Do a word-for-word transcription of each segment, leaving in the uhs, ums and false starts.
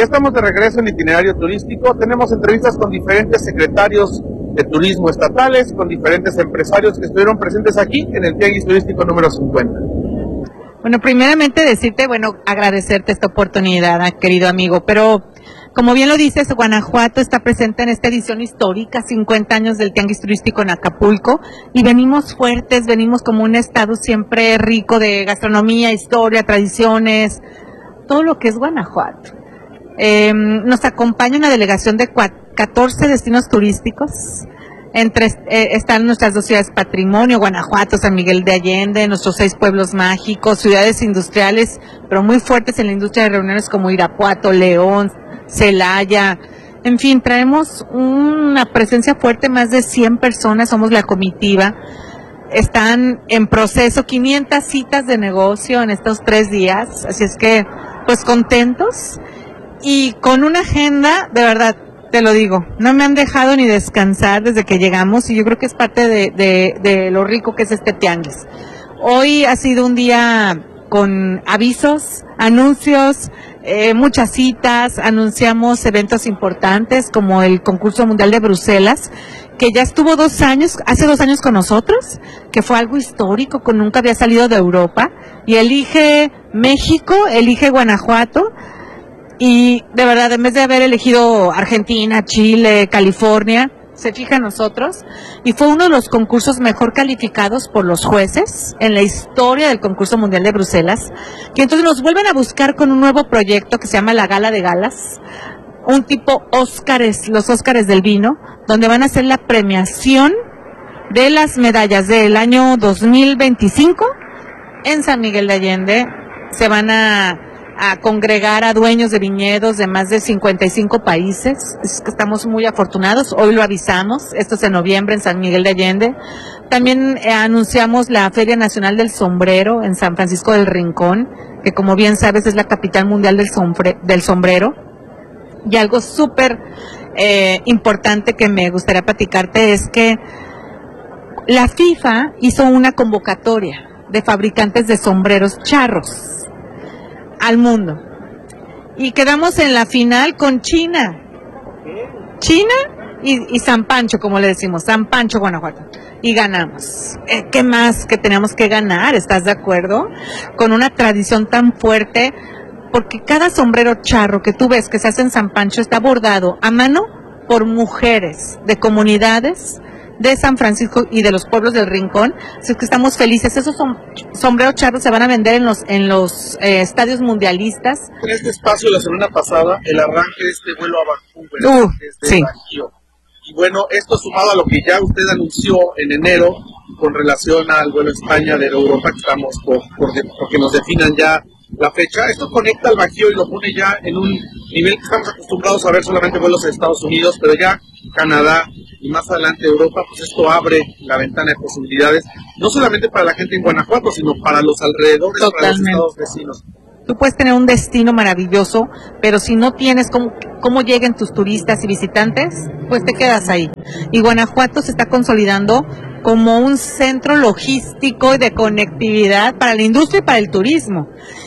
Ya estamos de regreso en Itinerario Turístico. Tenemos entrevistas con diferentes secretarios de turismo estatales, con diferentes empresarios que estuvieron presentes aquí en el Tianguis Turístico número cincuenta. Bueno, primeramente decirte, bueno, agradecerte esta oportunidad, querido amigo, pero como bien lo dices, Guanajuato está presente en esta edición histórica, cincuenta años del Tianguis Turístico en Acapulco, y venimos fuertes, venimos como un estado siempre rico de gastronomía, historia, tradiciones, todo lo que es Guanajuato. Eh, nos acompaña una delegación de catorce destinos turísticos. Entre eh, están nuestras dos ciudades patrimonio, Guanajuato, San Miguel de Allende, nuestros seis pueblos mágicos, ciudades industriales, pero muy fuertes en la industria de reuniones como Irapuato, León, Celaya. En fin, traemos una presencia fuerte, más de cien personas, somos la comitiva. Están en proceso quinientas citas de negocio en estos tres días, así es que, pues contentos y con una agenda, de verdad, te lo digo, no me han dejado ni descansar desde que llegamos y yo creo que es parte de, de, de lo rico que es este tianguis. Hoy ha sido un día con avisos, anuncios, eh, muchas citas, anunciamos eventos importantes como el concurso mundial de Bruselas, que ya estuvo dos años, hace dos años con nosotros, que fue algo histórico, que nunca había salido de Europa, y elige México, elige Guanajuato. Y de verdad, en vez de haber elegido Argentina, Chile, California, se fija en nosotros. Y fue uno de los concursos mejor calificados por los jueces en la historia del concurso mundial de Bruselas. Que entonces nos vuelven a buscar con un nuevo proyecto que se llama la Gala de Galas. Un tipo Óscares, los Óscares del vino, donde van a hacer la premiación de las medallas del año dos mil veinticinco en San Miguel de Allende. Se van a... a congregar a dueños de viñedos de más de cincuenta y cinco países. Es que estamos muy afortunados, hoy lo avisamos, esto es en noviembre en San Miguel de Allende. También eh, anunciamos la Feria Nacional del Sombrero en San Francisco del Rincón, que como bien sabes es la capital mundial del, sombre, del sombrero. Y algo súper eh, importante que me gustaría platicarte es que la FIFA hizo una convocatoria de fabricantes de sombreros charros al mundo, y quedamos en la final con China, China y, y San Pancho, como le decimos, San Pancho, Guanajuato, y ganamos. Eh, ¿Qué más que tenemos que ganar? ¿Estás de acuerdo? Con una tradición tan fuerte, porque cada sombrero charro que tú ves que se hace en San Pancho está bordado a mano por mujeres de comunidades de San Francisco y de los pueblos del Rincón, así que estamos felices. Esos som sombreros charros se van a vender en los en los eh, estadios mundialistas. En este espacio la semana pasada, el arranque de este vuelo a Vancouver, uh, desde sí. Bajío. Y bueno, esto sumado a lo que ya usted anunció en enero con relación al vuelo a España de Europa, que estamos por, por de, porque nos definan ya la fecha. Esto conecta al Bajío y lo pone ya en un nivel que estamos acostumbrados a ver solamente vuelos a Estados Unidos, pero ya Canadá y más adelante Europa, pues esto abre la ventana de posibilidades, no solamente para la gente en Guanajuato, sino para los alrededores, Totalmente. para los estados vecinos. Tú puedes tener un destino maravilloso, pero si no tienes cómo, cómo lleguen tus turistas y visitantes, pues te quedas ahí. Y Guanajuato se está consolidando como un centro logístico y de conectividad para la industria y para el turismo.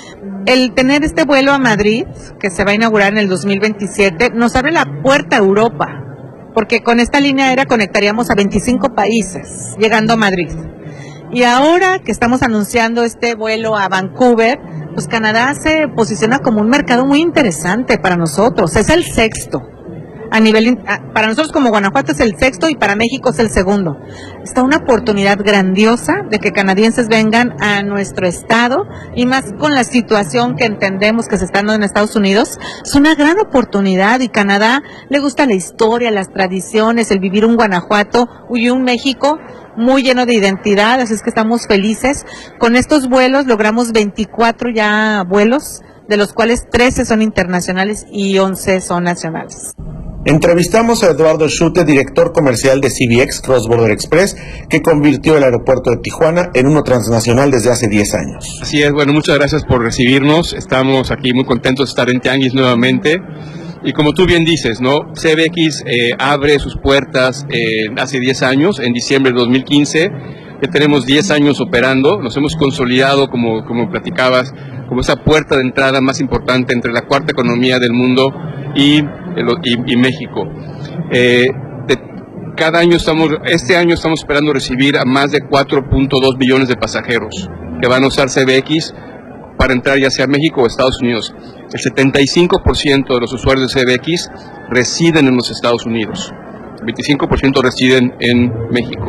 El tener este vuelo a Madrid, que se va a inaugurar en el dos mil veintisiete, nos abre la puerta a Europa, porque con esta línea aérea conectaríamos a veinticinco países, llegando a Madrid. Y ahora que estamos anunciando este vuelo a Vancouver, pues Canadá se posiciona como un mercado muy interesante para nosotros, es el sexto. A nivel, para nosotros como Guanajuato es el sexto y para México es el segundo. Está una oportunidad grandiosa de que canadienses vengan a nuestro estado, y más con la situación que entendemos que se está dando en Estados Unidos, es una gran oportunidad. Y Canadá le gusta la historia, las tradiciones, el vivir un Guanajuato y un México muy lleno de identidad, así es que estamos felices. Con estos vuelos logramos veinticuatro ya vuelos, de los cuales trece son internacionales y once son nacionales. Entrevistamos a Eduardo Schute, director comercial de C B X Cross Border Express, que convirtió el aeropuerto de Tijuana en uno transnacional desde hace diez años. Así es, bueno, muchas gracias por recibirnos. Estamos aquí muy contentos de estar en Tianguis nuevamente. Y como tú bien dices, ¿no? C B X eh, abre sus puertas eh, hace diez años, en diciembre de dos mil quince. Ya tenemos diez años operando, nos hemos consolidado, como, como platicabas, como esa puerta de entrada más importante entre la cuarta economía del mundo y, y, y México. Eh, de, cada año estamos, este año estamos esperando recibir a más de cuatro punto dos billones de pasajeros que van a usar C B X para entrar ya sea a México o Estados Unidos. El setenta y cinco por ciento de los usuarios de C B X residen en los Estados Unidos, el veinticinco por ciento residen en México.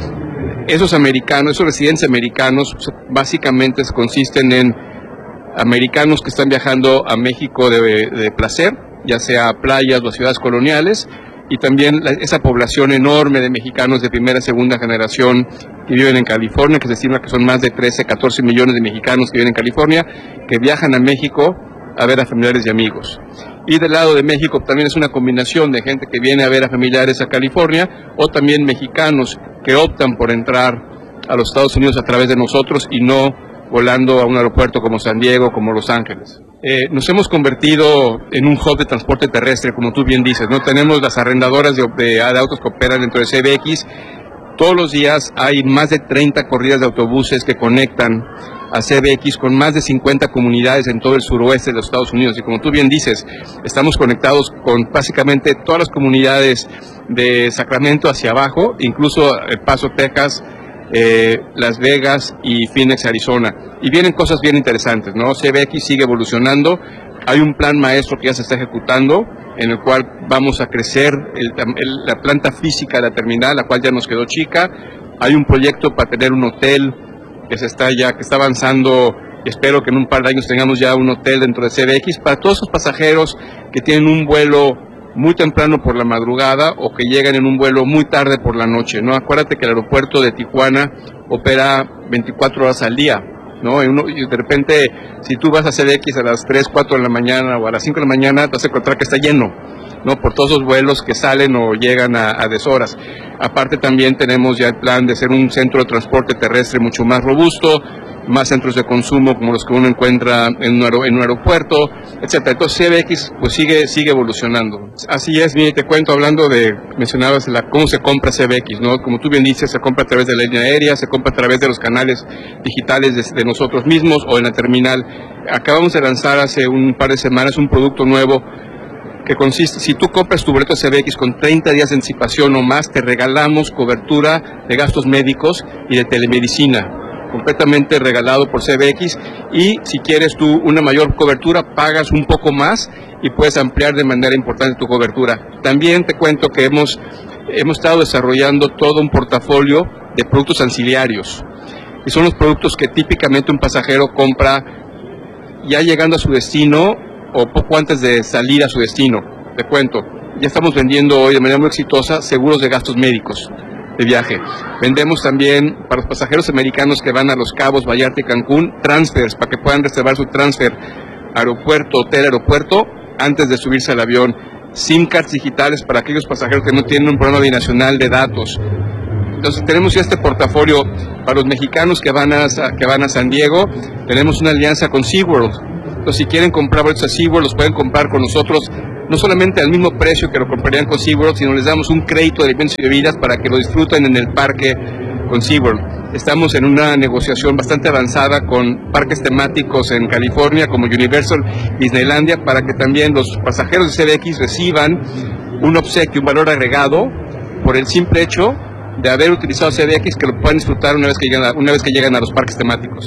Esos americanos, esos residentes americanos, básicamente consisten en americanos que están viajando a México de, de placer, ya sea a playas o a ciudades coloniales, y también la, esa población enorme de mexicanos de primera y segunda generación que viven en California, que se estima que son más de trece, catorce millones de mexicanos que viven en California, que viajan a México a ver a familiares y amigos. Y del lado de México también es una combinación de gente que viene a ver a familiares a California, o también mexicanos que optan por entrar a los Estados Unidos a través de nosotros y no volando a un aeropuerto como San Diego, como Los Ángeles. Eh, nos hemos convertido en un hub de transporte terrestre, como tú bien dices, ¿no? Tenemos las arrendadoras de, de, de autos que operan dentro de C B X. Todos los días hay más de treinta corridas de autobuses que conectan a C B X con más de cincuenta comunidades en todo el suroeste de los Estados Unidos. Y como tú bien dices, estamos conectados con básicamente todas las comunidades de Sacramento hacia abajo, incluso El Paso, Texas, eh, Las Vegas y Phoenix, Arizona. Y vienen cosas bien interesantes, ¿no? C B X sigue evolucionando. Hay un plan maestro que ya se está ejecutando, en el cual vamos a crecer el, el, la planta física de la terminal, la cual ya nos quedó chica. Hay un proyecto para tener un hotel que se está ya, que está avanzando, y espero que en un par de años tengamos ya un hotel dentro de C B X para todos esos pasajeros que tienen un vuelo muy temprano por la madrugada o que llegan en un vuelo muy tarde por la noche, ¿no? Acuérdate que el aeropuerto de Tijuana opera veinticuatro horas al día, ¿no? Y, uno, y de repente, si tú vas a C B X a las tres, cuatro de la mañana o a las cinco de la mañana, te vas a encontrar que está lleno, ¿no? Por todos los vuelos que salen o llegan a, a deshoras. Aparte también tenemos ya el plan de ser un centro de transporte terrestre mucho más robusto, más centros de consumo como los que uno encuentra en un, aer en un aeropuerto, etcétera. Entonces C B X pues sigue sigue evolucionando. Así es, mire, te cuento, hablando de, mencionabas la, cómo se compra C B X, ¿no? Como tú bien dices, se compra a través de la línea aérea, se compra a través de los canales digitales de, de nosotros mismos o en la terminal. Acabamos de lanzar hace un par de semanas un producto nuevo que consiste, si tú compras tu boleto de C B X con treinta días de anticipación o más, te regalamos cobertura de gastos médicos y de telemedicina, completamente regalado por C B X, y si quieres tú una mayor cobertura, pagas un poco más y puedes ampliar de manera importante tu cobertura. También te cuento que hemos, hemos estado desarrollando todo un portafolio de productos ancillarios, y son los productos que típicamente un pasajero compra ya llegando a su destino o poco antes de salir a su destino. Te cuento, ya estamos vendiendo hoy de manera muy exitosa seguros de gastos médicos de viaje. Vendemos también para los pasajeros americanos que van a Los Cabos, Vallarta y Cancún, transfers para que puedan reservar su transfer aeropuerto, hotel, aeropuerto antes de subirse al avión. SIM cards digitales para aquellos pasajeros que no tienen un programa binacional de datos. Entonces tenemos ya este portafolio para los mexicanos que van a, que van a San Diego. Tenemos una alianza con SeaWorld. Entonces, si quieren comprar boletos a SeaWorld, los pueden comprar con nosotros, no solamente al mismo precio que lo comprarían con SeaWorld, sino les damos un crédito de alimentos y bebidas para que lo disfruten en el parque con SeaWorld. Estamos en una negociación bastante avanzada con parques temáticos en California, como Universal, Disneylandia, para que también los pasajeros de C B X reciban un obsequio, un valor agregado, por el simple hecho de haber utilizado C B X, que lo puedan disfrutar una vez que llegan a, una vez que llegan a los parques temáticos.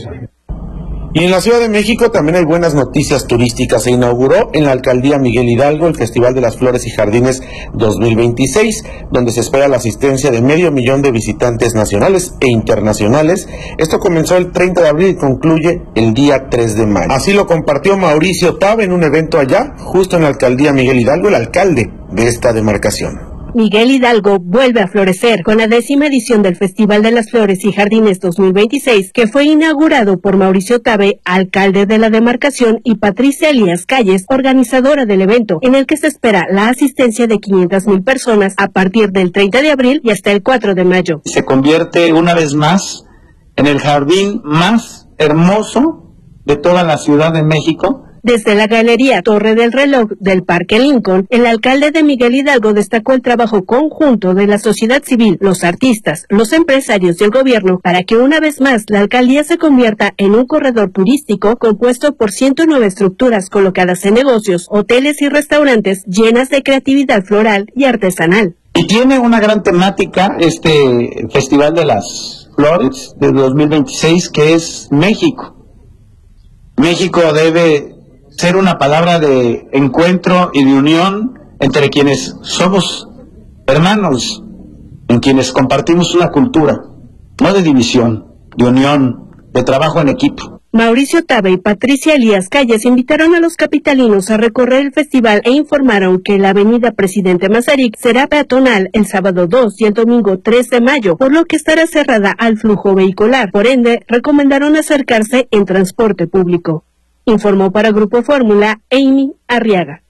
Y en la Ciudad de México también hay buenas noticias turísticas. Se inauguró en la Alcaldía Miguel Hidalgo el Festival de las Flores y Jardines dos mil veintiséis, donde se espera la asistencia de medio millón de visitantes nacionales e internacionales. Esto comenzó el treinta de abril y concluye el día tres de mayo. Así lo compartió Mauricio Tabe en un evento allá, justo en la Alcaldía Miguel Hidalgo, el alcalde de esta demarcación. Miguel Hidalgo vuelve a florecer con la décima edición del Festival de las Flores y Jardines dos mil veintiséis, que fue inaugurado por Mauricio Tabe, alcalde de la demarcación, y Patricia Elías Calles, organizadora del evento, en el que se espera la asistencia de quinientas mil personas a partir del treinta de abril y hasta el cuatro de mayo. Se convierte una vez más en el jardín más hermoso de toda la Ciudad de México. Desde la Galería Torre del Reloj del Parque Lincoln, el alcalde de Miguel Hidalgo destacó el trabajo conjunto de la sociedad civil, los artistas, los empresarios y el gobierno para que una vez más la alcaldía se convierta en un corredor turístico compuesto por ciento nueve estructuras colocadas en negocios, hoteles y restaurantes llenas de creatividad floral y artesanal. Y tiene una gran temática este Festival de las Flores de dos mil veintiséis, que es México. México debe ser una palabra de encuentro y de unión entre quienes somos hermanos, en quienes compartimos una cultura, no de división, de unión, de trabajo en equipo. Mauricio Tabe y Patricia Elías Calles invitaron a los capitalinos a recorrer el festival e informaron que la avenida Presidente Mazarik será peatonal el sábado dos y el domingo tres de mayo, por lo que estará cerrada al flujo vehicular. Por ende, recomendaron acercarse en transporte público. Informó para Grupo Fórmula Amy Arriaga.